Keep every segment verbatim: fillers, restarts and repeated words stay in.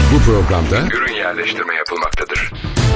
Bu programda ürün yerleştirme yapılmaktadır.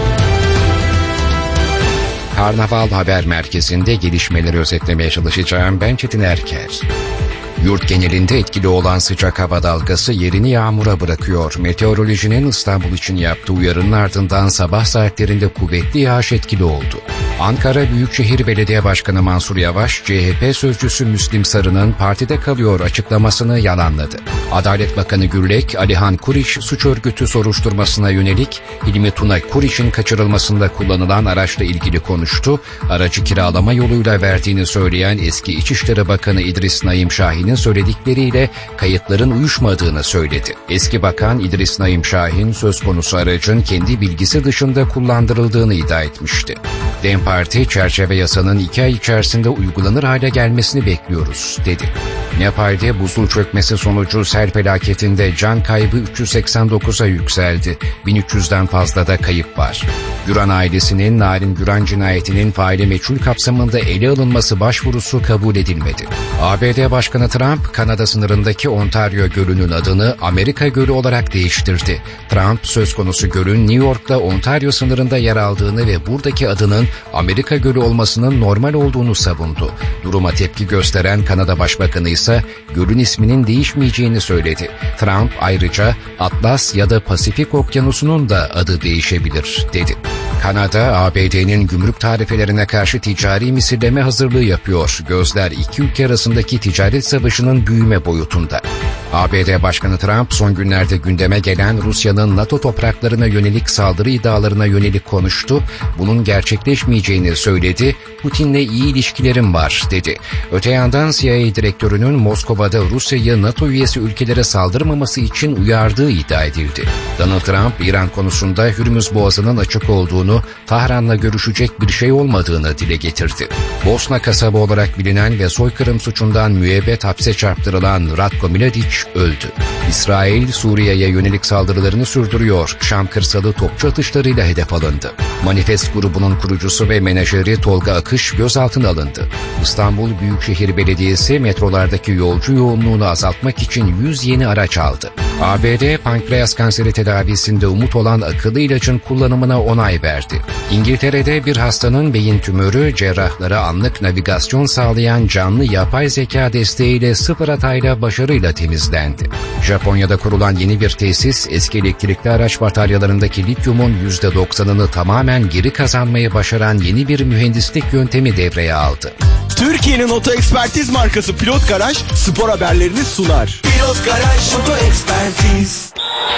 Karnaval Haber Merkezi'nde gelişmeleri özetlemeye çalışacağım. Ben Çetin Erker. Yurt genelinde etkili olan sıcak hava dalgası yerini yağmura bırakıyor. Meteorolojinin İstanbul için yaptığı uyarının ardından sabah saatlerinde kuvvetli yağış etkili oldu. Ankara Büyükşehir Belediye Başkanı Mansur Yavaş, C H P sözcüsü Müslim Sarı'nın partide kalıyor açıklamasını yalanladı. Adalet Bakanı Gürlek, Alihan Kuriş suç örgütü soruşturmasına yönelik Hilmi Tuna Kuriş'in kaçırılmasında kullanılan araçla ilgili konuştu. Aracı kiralama yoluyla verdiğini söyleyen eski İçişleri Bakanı İdris Naim Şahin'in söyledikleriyle kayıtların uyuşmadığını söyledi. Eski Bakan İdris Naim Şahin söz konusu aracın kendi bilgisi dışında kullandırıldığını iddia etmişti. DEM Parti, çerçeve yasanın iki ay içerisinde uygulanır hale gelmesini bekliyoruz, dedi. Nepal'de buzul çökmesi sonucu sel felaketinde can kaybı üç yüz seksen dokuza yükseldi. bin üç yüzden fazla da kayıp var. Güran ailesinin Narin Güran cinayetinin faili meçhul kapsamında ele alınması başvurusu kabul edilmedi. A B D Başkanı Trump, Kanada sınırındaki Ontario Gölü'nün adını Amerika Gölü olarak değiştirdi. Trump, söz konusu gölün New York'la Ontario sınırında yer aldığını ve buradaki adının Amerika Gölü olmasının normal olduğunu savundu. Duruma tepki gösteren Kanada Başbakanı ise gölün isminin değişmeyeceğini söyledi. Trump ayrıca Atlas ya da Pasifik Okyanusu'nun da adı değişebilir, dedi. Kanada, A B D'nin gümrük tarifelerine karşı ticari misilleme hazırlığı yapıyor. Gözler iki ülke arasındaki ticaret savaşının büyüme boyutunda. A B D Başkanı Trump son günlerde gündeme gelen Rusya'nın NATO topraklarına yönelik saldırı iddialarına yönelik konuştu. Bunun gerçekleşmeyeceğini söyledi. Putin'le iyi ilişkilerim var, dedi. Öte yandan C I A direktörünün Moskova'da Rusya'yı NATO üyesi ülkelere saldırmaması için uyardığı iddia edildi. Donald Trump, İran konusunda Hürmüz Boğazı'nın açık olduğunu, Tahran'la görüşecek bir şey olmadığını dile getirdi. Bosna kasabı olarak bilinen ve soykırım suçundan müebbet hapse çarptırılan Ratko Mladic öldü. İsrail, Suriye'ye yönelik saldırılarını sürdürüyor. Şam kırsalı topçu atışlarıyla hedef alındı. Manifest grubunun kurucusu ve menajeri Tolga Akış gözaltına alındı. İstanbul Büyükşehir Belediyesi metrolardaki yolcu yoğunluğunu azaltmak için yüz yeni araç aldı. A B D, pankreas kanseri tedavisinde umut olan akıllı ilacın kullanımına onay verdi. İngiltere'de bir hastanın beyin tümörü cerrahlara anlık navigasyon sağlayan canlı yapay zeka desteğiyle sıfır hatayla başarıyla temizlendi. Japonya'da kurulan yeni bir tesis, eski elektrikli araç bataryalarındaki lityumun yüzde doksanını tamamen geri kazanmayı başaran yeni bir mühendislik yöntemi devreye aldı. Türkiye'nin oto ekspertiz markası Pilot Garaj spor haberlerini sunar. Pilot Garaj Oto Ekspertiz.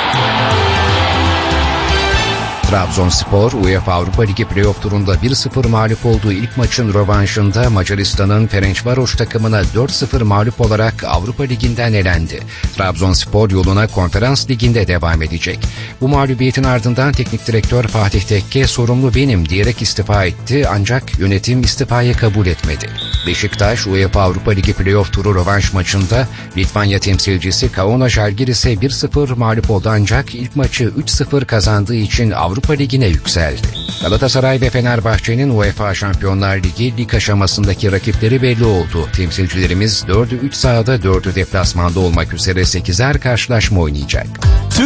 Trabzonspor, UEFA Avrupa Ligi playoff turunda bir sıfır mağlup olduğu ilk maçın rövanşında Macaristan'ın Ferencvaros takımına dört sıfır mağlup olarak Avrupa Ligi'nden elendi. Trabzonspor yoluna Konferans Ligi'nde devam edecek. Bu mağlubiyetin ardından teknik direktör Fatih Tekke sorumlu benim diyerek istifa etti, ancak yönetim istifayı kabul etmedi. Beşiktaş, UEFA Avrupa Ligi playoff turu rövanş maçında Litvanya temsilcisi Kaunas Žalgiris'e bir sıfır mağlup oldu, ancak ilk maçı üç sıfır kazandığı için Avrupa Ligi'ne yükseldi. Galatasaray ve Fenerbahçe'nin UEFA Şampiyonlar Ligi lig aşamasındaki rakipleri belli oldu. Temsilcilerimiz dördü üç sahada dördü deplasmanda olmak üzere sekizer karşılaşma oynayacak.